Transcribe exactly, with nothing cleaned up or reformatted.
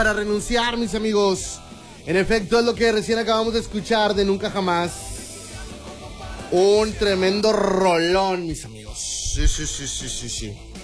para renunciar, mis amigos. En efecto, es lo que recién acabamos de escuchar de Nunca Jamás. Un tremendo rolón, mis amigos. Sí, sí, sí, sí, sí, sí.